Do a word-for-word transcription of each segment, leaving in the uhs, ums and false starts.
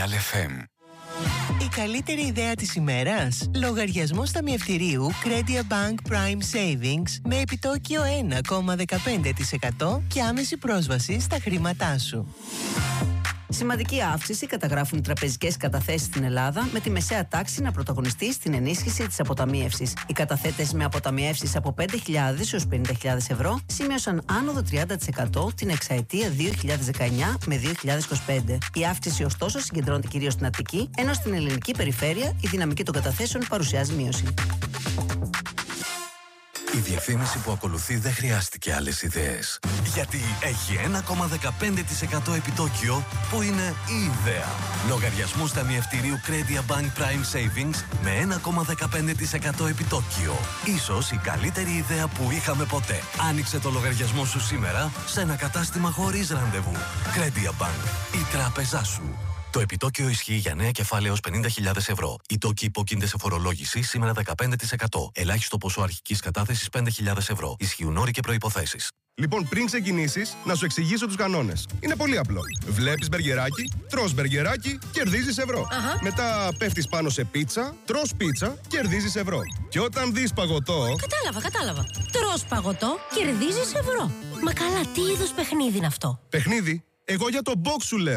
Real εφ εμ. Η καλύτερη ιδέα της ημέρας? Λογαριασμός ταμιευτηρίου Credia Bank Prime Savings με επιτόκιο ένα κόμμα δεκαπέντε τοις εκατό και άμεση πρόσβαση στα χρήματά σου. Σημαντική αύξηση καταγράφουν οι τραπεζικές καταθέσεις στην Ελλάδα, με τη μεσαία τάξη να πρωταγωνιστεί στην ενίσχυση της αποταμίευσης. Οι καταθέτες με αποταμιεύσεις από πέντε χιλιάδες έως πενήντα χιλιάδες ευρώ σημείωσαν άνοδο τριάντα τοις εκατό την εξαετία δύο χιλιάδες δεκαεννιά με δύο χιλιάδες είκοσι πέντε. Η αύξηση ωστόσο συγκεντρώνεται κυρίως στην Αττική, ενώ στην ελληνική περιφέρεια η δυναμική των καταθέσεων παρουσιάζει μείωση. Η διαφήμιση που ακολουθεί δεν χρειάστηκε άλλες ιδέες. Γιατί έχει ένα κόμμα δεκαπέντε τοις εκατό επιτόκιο που είναι η ιδέα. Λογαριασμούς ταμιευτηρίου Credia Bank Prime Savings με ένα κόμμα δεκαπέντε τοις εκατό επιτόκιο. Ίσως η καλύτερη ιδέα που είχαμε ποτέ. Άνοιξε το λογαριασμό σου σήμερα σε ένα κατάστημα χωρίς ραντεβού. Credia Bank, η τράπεζά σου. Το επιτόκιο ισχύει για νέα κεφάλαια έως πενήντα χιλιάδες ευρώ. Οι τόκοι υπόκεινται σε φορολόγηση σήμερα δεκαπέντε τοις εκατό. Ελάχιστο ποσό αρχικής κατάθεσης πέντε χιλιάδες ευρώ. Ισχύουν όροι και προϋποθέσεις. Λοιπόν, πριν ξεκινήσεις, να σου εξηγήσω τους κανόνες. Είναι πολύ απλό. Βλέπεις μπεργκεράκι, τρως μπεργκεράκι, κερδίζεις ευρώ. Αχα. Μετά πέφτεις πάνω σε πίτσα, τρως πίτσα, κερδίζεις ευρώ. Και όταν δεις παγωτό. Κατάλαβα, κατάλαβα. Τρως παγωτό, κερδίζεις ευρώ. Μα καλά, τι είδους παιχνίδι είναι αυτό? Παιχνίδι, εγώ για το box σου λέω.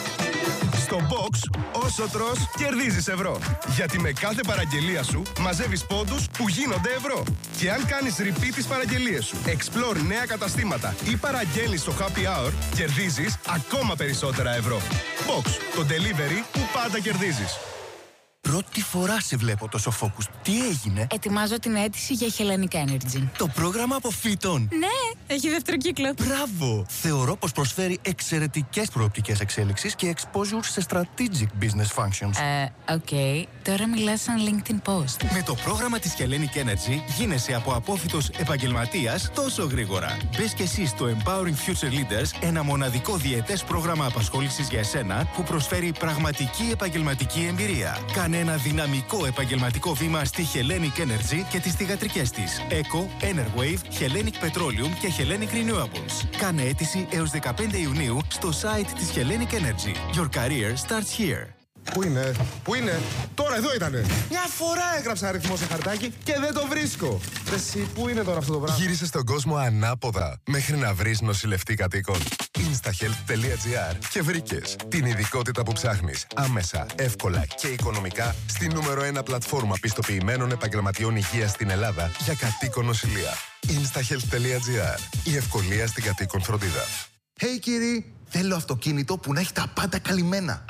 Στο box, όσο τρως, κερδίζεις ευρώ. Γιατί με κάθε παραγγελία σου μαζεύεις πόντους που γίνονται ευρώ. Και αν κάνεις repeat τις παραγγελίες σου, explore νέα καταστήματα ή παραγγέλνεις στο happy hour, κερδίζεις ακόμα περισσότερα ευρώ. Box, το delivery που πάντα κερδίζεις. Πρώτη φορά σε βλέπω τόσο focus. Τι έγινε? Ετοιμάζω την αίτηση για Hellenic Energy. Το πρόγραμμα αποφύτων. Ναι, έχει δεύτερο κύκλο. Μπράβο! Θεωρώ πως προσφέρει εξαιρετικές προοπτικές εξέλιξης και exposure σε strategic business functions. Ε, οκ. Okay. Τώρα μιλάς σαν LinkedIn post. Με το πρόγραμμα της Hellenic Energy γίνεσαι από απόφοιτος επαγγελματίας τόσο γρήγορα. Μπες και εσύ στο Empowering Future Leaders, ένα μοναδικό διετές πρόγραμμα απασχόλησης για εσένα που προσφέρει πραγματική επαγγελματική εμπειρία. Κάνε ένα δυναμικό επαγγελματικό βήμα στη Hellenic Energy και τις θυγατρικές της Eco, Enerwave, Hellenic Petroleum και Hellenic Renewables. Κάνε αίτηση έως δεκαπέντε Ιουνίου στο site της Hellenic Energy. Your career starts here. Πού είναι, πού είναι, τώρα εδώ ήτανε. Μια φορά έγραψα αριθμό σε χαρτάκι και δεν το βρίσκω. Εσύ, πού είναι τώρα αυτό το πράγμα? Γύρισε στον κόσμο ανάποδα μέχρι να βρεις νοσηλευτή κατοίκων. instahealth τελεία gr και βρήκες την ειδικότητα που ψάχνεις άμεσα, εύκολα και οικονομικά στη νούμερο ένα πλατφόρμα πιστοποιημένων επαγγελματιών υγείας στην Ελλάδα για κατοίκον νοσηλεία. instahealth τελεία gr. Η ευκολία στην κατοίκον φροντίδα. Hey κύριοι, θέλω αυτοκίνητο που να έχει τα πάντα καλυμμένα.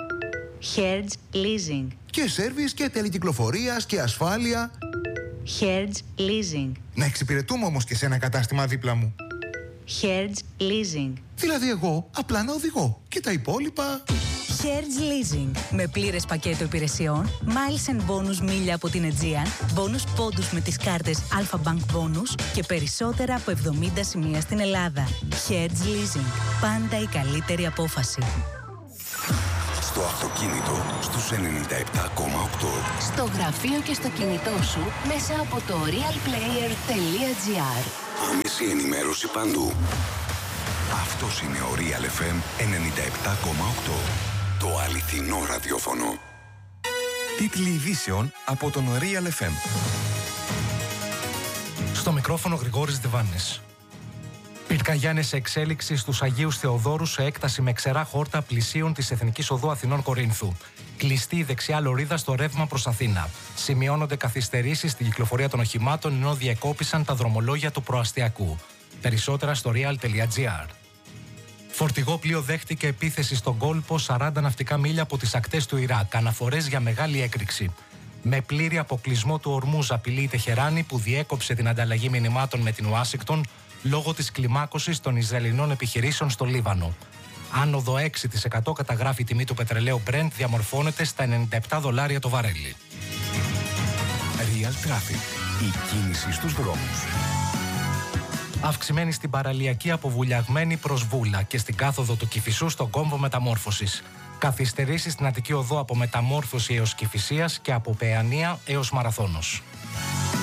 Hertz Leasing. Και σέρβις και τελεκυκλοφορίας και ασφάλεια. Hertz Leasing. Να εξυπηρετούμε όμως και σε ένα κατάστημα δίπλα μου. Hertz Leasing. Δηλαδή εγώ απλά να οδηγώ και τα υπόλοιπα... Hertz Leasing. Με πλήρες πακέτο υπηρεσιών, miles and bonus μίλια από την Aegean, bonus πόντους με τις κάρτες Alpha Bank Bonus και περισσότερα από εβδομήντα σημεία στην Ελλάδα. Hertz Leasing. Πάντα η καλύτερη απόφαση. Στο αυτοκίνητο στους ενενήντα επτά κόμμα οκτώ. Στο γραφείο και στο κινητό σου μέσα από το realplayer τελεία gr. Άμεση ενημέρωση παντού. Αυτός είναι ο Real εφ εμ ενενήντα επτά κόμμα οκτώ. Το αληθινό ραδιόφωνο. Τίτλοι ειδήσεων από τον Real εφ εμ. Στο μικρόφωνο Γρηγόρης Διβάνης. Πυρκαγιάννης σε εξέλιξη στους Αγίους Θεοδόρους σε έκταση με ξερά χόρτα πλησίων της Εθνικής Οδού Αθηνών Κορίνθου. Κλειστή η δεξιά λωρίδα στο ρεύμα προς Αθήνα. Σημειώνονται καθυστερήσεις στην κυκλοφορία των οχημάτων ενώ διεκόπησαν τα δρομολόγια του προαστιακού. Περισσότερα στο real τελεία gr. Φορτηγό πλοίο δέχτηκε επίθεση στον κόλπο σαράντα ναυτικά μίλια από τις ακτές του Ιράκ. Αναφορές για μεγάλη έκρηξη. Με πλήρη αποκλεισμό του Ορμούζ απειλεί η Τεχεράνη που διέκοψε την ανταλλαγή μηνυμάτων με την Ουάσιγκτον λόγω της κλιμάκωσης των Ισραηλινών επιχειρήσεων στο Λίβανο. Άνοδο έξι τοις εκατό καταγράφει η τιμή του πετρελαίου Brent, διαμορφώνεται στα ενενήντα επτά δολάρια το βαρέλι. Real Traffic. Η κίνηση στους δρόμους. Αυξημένη στην παραλιακή από Βουλιαγμένη προς Βούλα και στην κάθοδο του Κηφισού στον κόμβο μεταμόρφωσης. Καθυστερήσεις στην Αττική Οδό από Μεταμόρφωση έως Κηφισίας και από Παιανία έως Μαραθώνος.